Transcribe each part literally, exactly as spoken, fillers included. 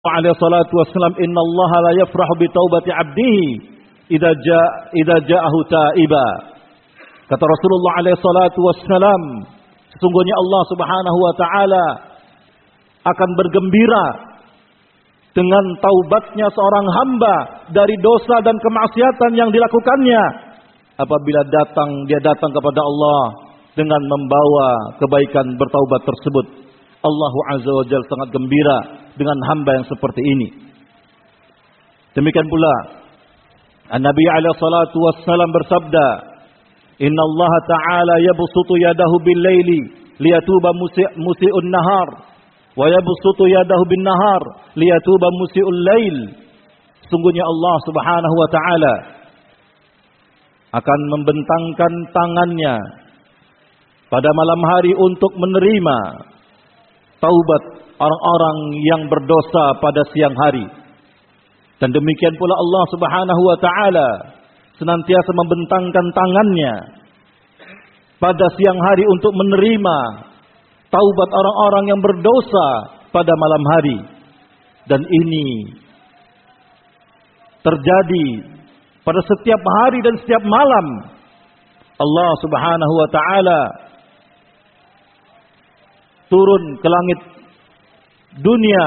alaihi salatu wassalam, innallaha la yafrahu bi taubati 'abdihi idza jaa idza ja'ahu taiba. Kata Rasulullah alaihi salatu wassalam, sesungguhnya Allah Subhanahu wa taala akan bergembira dengan taubatnya seorang hamba dari dosa dan kemaksiatan yang dilakukannya apabila datang dia datang kepada Allah dengan membawa kebaikan bertaubat tersebut. Allah Azza wa Jalla sangat gembira dengan hamba yang seperti ini. Demikian pula An-Nabi alaihi salatu wassalam bersabda, "Inna Allah Ta'ala yabsutu yadahu bil-laili liyatuba musii'un nahar wa yabsutu yadahu bin-nahar liyatuba musii'ul lail." Sungguhnya Allah Subhanahu wa taala akan membentangkan tangannya pada malam hari untuk menerima taubat orang-orang yang berdosa pada siang hari. Dan demikian pula Allah Subhanahu wa taala senantiasa membentangkan tangannya pada siang hari untuk menerima taubat orang-orang yang berdosa pada malam hari. Dan ini terjadi pada setiap hari dan setiap malam. Allah Subhanahu wa taala turun ke langit dunia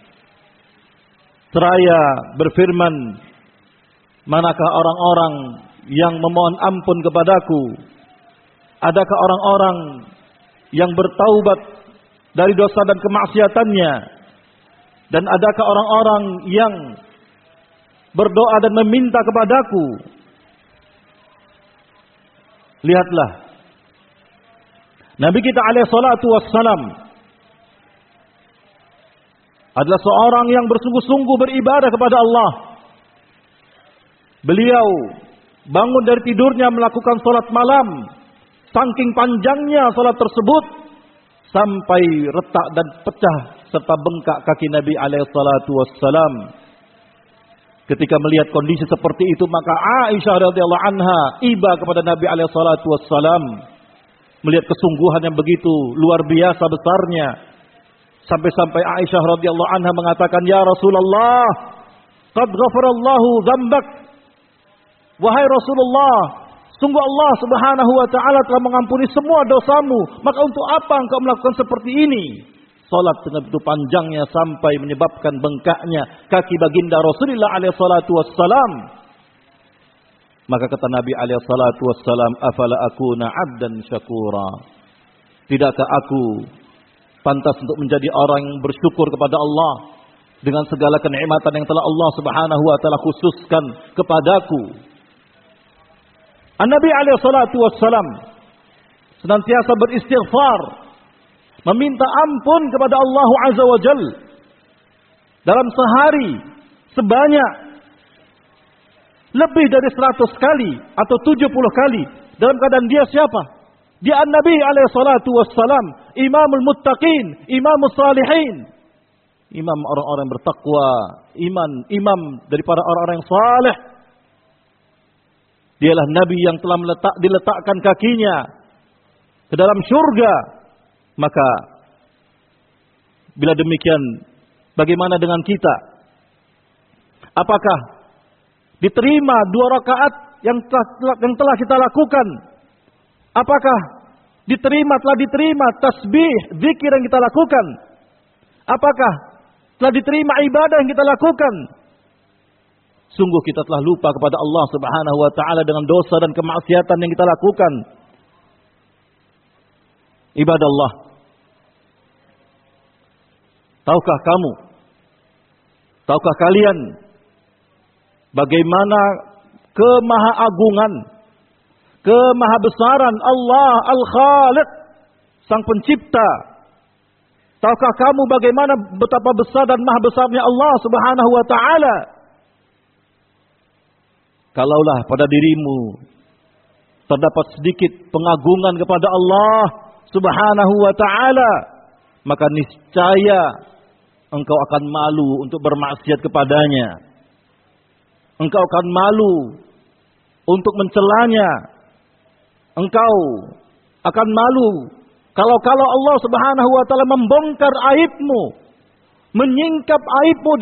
seraya berfirman, manakah orang-orang yang memohon ampun kepadaku? Adakah orang-orang yang bertaubat dari dosa dan kemaksiatannya? Dan adakah orang-orang yang berdoa dan meminta kepadaku? Lihatlah, Nabi kita alaihi salatu wassalam adalah seorang yang bersungguh-sungguh beribadah kepada Allah. Beliau bangun dari tidurnya melakukan salat malam. Saking panjangnya salat tersebut sampai retak dan pecah serta bengkak kaki Nabi alaihi salatu wassalam. Ketika melihat kondisi seperti itu, maka Aisyah radhiyallahu anha iba kepada Nabi alaihi salatu wassalam. Melihat kesungguhan yang begitu luar biasa besarnya. Sampai-sampai Aisyah radhiyallahu anha mengatakan, "Ya Rasulullah, qad ghafarallahu dzambak." Wahai Rasulullah, sungguh Allah Subhanahu wa taala telah mengampuni semua dosamu, maka untuk apa engkau melakukan seperti ini? Salat dengan begitu panjangnya sampai menyebabkan bengkaknya kaki baginda Rasulullah alaihi salatu wassalam. Maka kata Nabi alaihi salatu wassalam, "Afala akuna 'abdan syakura?" Tidakkah aku pantas untuk menjadi orang yang bersyukur kepada Allah dengan segala kenikmatan yang telah Allah Subhanahu wa taala khususkan kepadaku? An-Nabi alaihi salatu wassalam senantiasa beristighfar, meminta ampun kepada Allah Azza wa Jalla dalam sehari sebanyak lebih dari seratus kali atau tujuh puluh kali. Dalam keadaan dia siapa? Dia An-Nabi alaihi salatu wassalam, imamul muttaqin, imamus salihin, imam orang-orang yang bertakwa, iman, imam dari para orang-orang yang saleh. Dialah Nabi yang telah meletak, diletakkan kakinya ke dalam surga. Maka bila demikian, bagaimana dengan kita? Apakah diterima dua rakaat yang telah, yang telah kita lakukan? Apakah diterima, telah diterima tasbih, zikir yang kita lakukan? Apakah telah diterima ibadah yang kita lakukan? Sungguh kita telah lupa kepada Allah Subhanahu wa taala dengan dosa dan kemaksiatan yang kita lakukan. Ibadah Allah, tahukah kamu, tahukah kalian bagaimana kemahaagungan, kemahabesaran Allah Al-Khaliq, Sang Pencipta? Tahukah kamu bagaimana betapa besar dan maha besarnya Allah Subhanahu wa taala? Kalaulah pada dirimu terdapat sedikit pengagungan kepada Allah Subhanahu wa taala, maka niscaya engkau akan malu untuk bermaksiat kepadanya. Engkau akan malu untuk mencelanya. Engkau akan malu kalau-kalau Allah Subhanahu wa taala membongkar aibmu, menyingkap aibmu